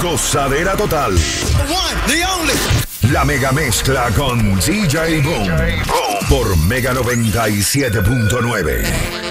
Gozadera total. One, the only. La mega mezcla con DJ Boom. Por Mega 97.9.